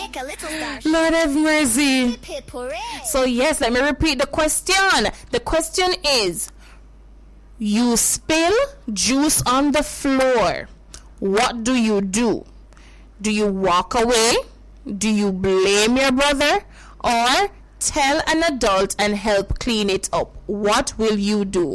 make a little dash. Lord have mercy. Hip hip hooray. So yes, let me repeat the question. The question is, you spill juice on the floor. What do you do? Do you walk away? Do you blame your brother? Or tell an adult and help clean it up? What will you do?